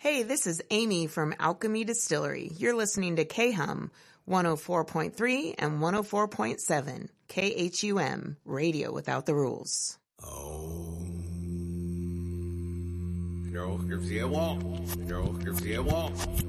Hey, this is Amy from Alchemy Distillery. You're listening to KHUM 104.3 and 104.7 KHUM, radio without the rules. No, you're